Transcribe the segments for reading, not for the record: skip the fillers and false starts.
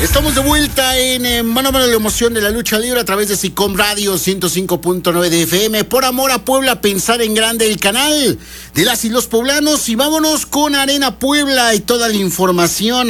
Estamos de vuelta en Mano a Mano, la emoción de la lucha libre a través de SICOM Radio 105.9 de FM. Por amor a Puebla, pensar en grande, el canal de las y los poblanos. Y vámonos con Arena Puebla y toda la información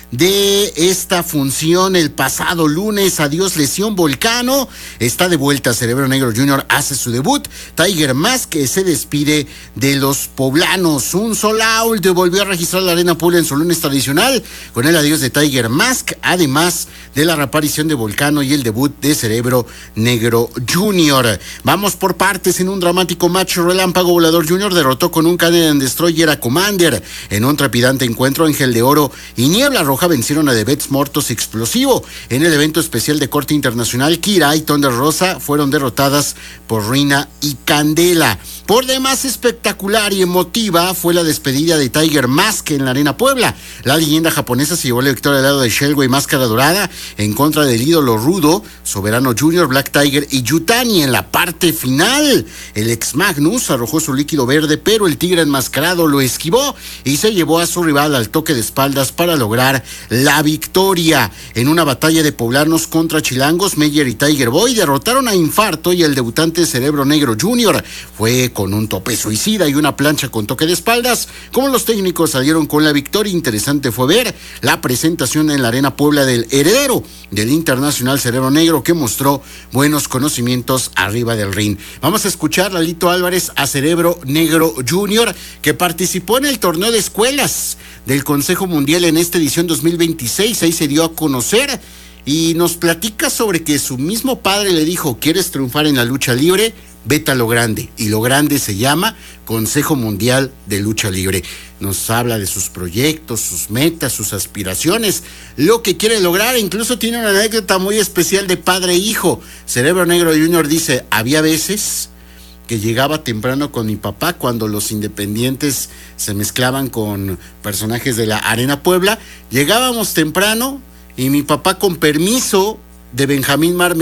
de esta función el pasado lunes. Adiós lesión Volcano, está de vuelta Cerebro Negro Jr., hace su debut. Tiger Mask se despide de los poblanos. Un sold out volvió a registrar la Arena Puebla en su lunes tradicional con el adiós de Tiger Mask, además de la reaparición de Volcano y el debut de Cerebro Negro Jr. Vamos por partes. En un dramático match, Relámpago Volador Jr. derrotó con un Canadian Destroyer a Commander. En un trepidante encuentro, Ángel de Oro y Niebla Roja vencieron a The Bets Mortos Explosivo. En el evento especial de corte internacional, Kira y Thunder Rosa fueron derrotadas por Rina y Candela. Por demás espectacular y emotiva fue la despedida de Tiger Mask en la Arena Puebla. La leyenda japonesa se llevó la victoria al lado de Shelway Máscara Dorada en contra del ídolo rudo, Soberano Jr., Black Tiger y Yutani. En la parte final, el ex Magnus arrojó su líquido verde, pero el tigre enmascarado lo esquivó y se llevó a su rival al toque de espaldas para lograr la victoria. En una batalla de poblanos contra chilangos, Meyer y Tiger Boy derrotaron a Infarto y el debutante Cerebro Negro Jr. Fue con un tope suicida y una plancha con toque de espaldas como los técnicos salieron con la victoria. Interesante fue ver la presentación en la Arena Puebla del heredero del internacional Cerebro Negro, que mostró buenos conocimientos arriba del ring. Vamos a escuchar, Lalito Álvarez, a Cerebro Negro Jr., que participó en el torneo de escuelas del Consejo Mundial en esta edición 2026. Ahí se dio a conocer y nos platica sobre que su mismo padre le dijo: ¿quieres triunfar en la lucha libre? Vete a lo grande. Y lo grande se llama Consejo Mundial de Lucha Libre. Nos habla de sus proyectos, sus metas, sus aspiraciones, lo que quiere lograr. Incluso tiene una anécdota muy especial de padre e hijo. Cerebro Negro Jr. dice: había veces que llegaba temprano con mi papá cuando los independientes se mezclaban con personajes de la Arena Puebla. Llegábamos temprano y mi papá, con permiso de Benjamín Mar,